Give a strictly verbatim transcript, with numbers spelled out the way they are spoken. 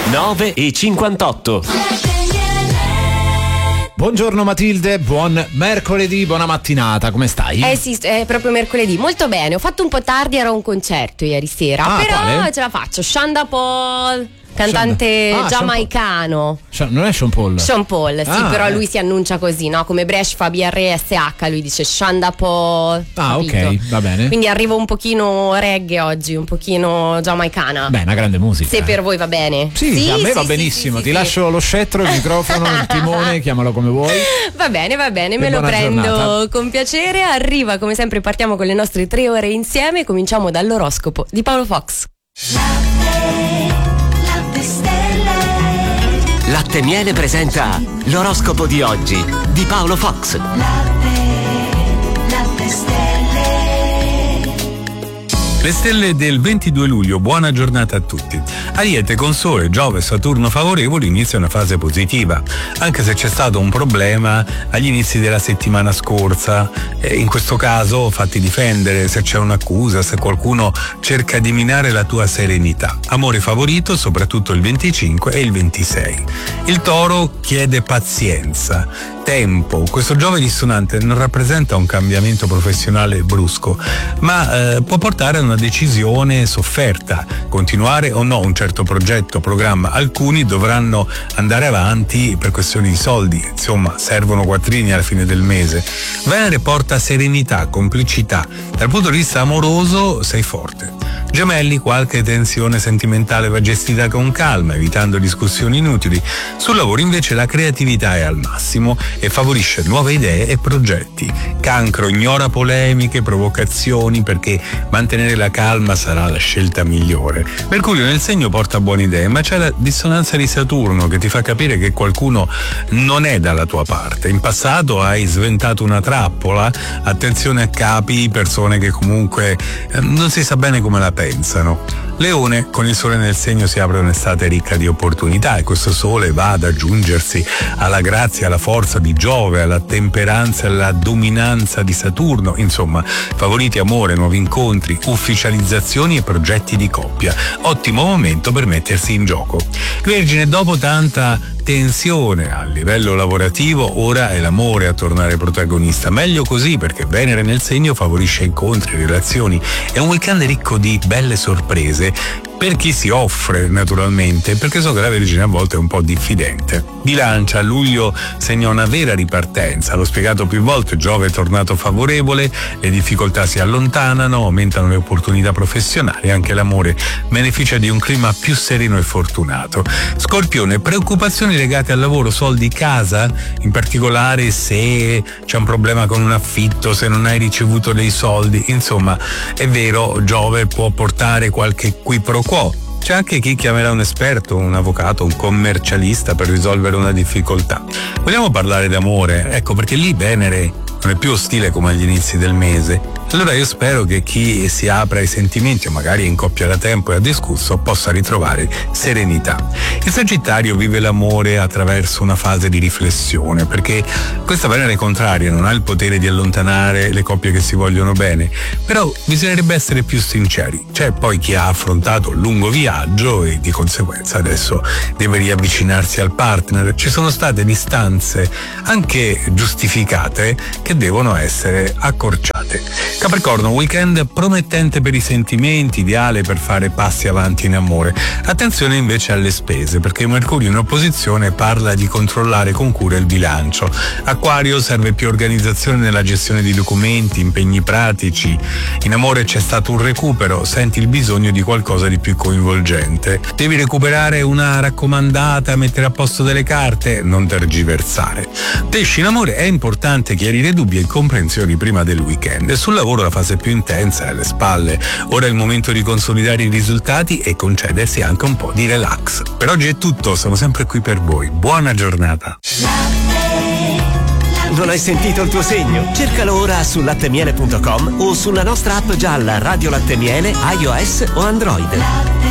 nove e cinquantotto. Buongiorno Matilde, buon mercoledì, buona mattinata, come stai? Eh sì, è proprio mercoledì, molto bene. Ho fatto un po' tardi, ero a un concerto ieri sera, Ah, però quale? ce la faccio. Shonda Paul, cantante Shonda. Ah, giamaicano. Sean, non è Sean Paul? Sean Paul, sì, Ah, però eh. lui si annuncia così, no? Come Bresh fa B R S H, lui dice Shonda Paul. Ah, capito? ok, va bene. Quindi arrivo un pochino reggae oggi, un pochino giamaicana. Beh, una grande musica. Se per voi va bene. Sì, a me va sì, benissimo. sì, Ti sì, lascio lo scettro, il microfono, il timone, chiamalo come vuoi. Va bene, va bene, E me lo buona prendo giornata. con piacere. Arriva, come sempre, partiamo con le nostre tre ore insieme. Cominciamo dall'oroscopo di Paolo Fox. Latte Miele presenta l'oroscopo di oggi di Paolo Fox. Le stelle del ventidue luglio, buona giornata a tutti. Ariete, con Sole, Giove e Saturno favorevoli inizia una fase positiva, anche se c'è stato un problema agli inizi della settimana scorsa. E in questo caso fatti difendere se c'è un'accusa, se qualcuno cerca di minare la tua serenità. Amore favorito, soprattutto il venticinque e il ventisei. Il Toro chiede pazienza, tempo. Questo Giove dissonante non rappresenta un cambiamento professionale brusco, ma eh, può portare a una decisione sofferta, continuare o no un certo progetto, programma. Alcuni dovranno andare avanti per questioni di soldi, insomma servono quattrini alla fine del mese. Venere porta serenità, complicità. Dal punto di vista amoroso sei forte. Gemelli, qualche tensione sentimentale va gestita con calma, evitando discussioni inutili. Sul lavoro invece la creatività è al massimo e favorisce nuove idee e progetti. Cancro, ignora polemiche, provocazioni, perché mantenere la calma sarà la scelta migliore. Mercurio nel segno porta buone idee, ma c'è la dissonanza di Saturno che ti fa capire che qualcuno non è dalla tua parte. In passato hai sventato una trappola, attenzione a capi, persone che comunque eh, non si sa bene come la pensano. Leone, con il Sole nel segno si apre un'estate ricca di opportunità e questo Sole va ad aggiungersi alla grazia, alla forza di Giove, alla temperanza e alla dominanza di Saturno. Insomma, favoriti amore, nuovi incontri, ufficializzazioni e progetti di coppia. Ottimo momento per mettersi in gioco. Vergine, dopo tanta tensione a livello lavorativo, ora è l'amore a tornare protagonista. Meglio così, perché Venere nel segno favorisce incontri, relazioni. È un weekend ricco di belle sorprese per chi si offre, naturalmente, perché so che la Vergine a volte è un po' diffidente. Bilancia, luglio segna una vera ripartenza. L'ho spiegato più volte, Giove è tornato favorevole, le difficoltà si allontanano, aumentano le opportunità professionali, anche l'amore beneficia di un clima più sereno e fortunato. Scorpione, preoccupazioni legate al lavoro, soldi, casa, in particolare se c'è un problema con un affitto, se non hai ricevuto dei soldi. Insomma, è vero, Giove può portare qualche qui pro quo. C'è anche chi chiamerà un esperto, un avvocato, un commercialista per risolvere una difficoltà. Vogliamo parlare d'amore? Ecco, perché lì Venere non è più ostile come agli inizi del mese. Allora io spero che chi si apre ai sentimenti o magari è in coppia da tempo e ha discusso possa ritrovare serenità. Il Sagittario vive l'amore attraverso una fase di riflessione, perché questa Venere contraria non ha il potere di allontanare le coppie che si vogliono bene, però bisognerebbe essere più sinceri. C'è poi chi ha affrontato un lungo viaggio e di conseguenza adesso deve riavvicinarsi al partner. Ci sono state distanze anche giustificate che devono essere accorciate. Capricorno, weekend promettente per i sentimenti, ideale per fare passi avanti in amore. Attenzione invece alle spese, perché Mercurio in opposizione parla di controllare con cura il bilancio. Acquario, serve più organizzazione nella gestione di documenti, impegni pratici. In amore c'è stato un recupero, senti il bisogno di qualcosa di più coinvolgente. Devi recuperare una raccomandata, mettere a posto delle carte, non tergiversare. Pesci, in amore è importante chiarire dubbi e incomprensioni prima del weekend. Sul lavoro la fase più intensa è alle spalle. Ora è il momento di consolidare i risultati e concedersi anche un po' di relax. Per oggi è tutto, sono sempre qui per voi. Buona giornata. Non hai sentito il tuo segno? Cercalo ora su lattemiele punto com o sulla nostra app gialla Radio Latte Miele, iOS o Android.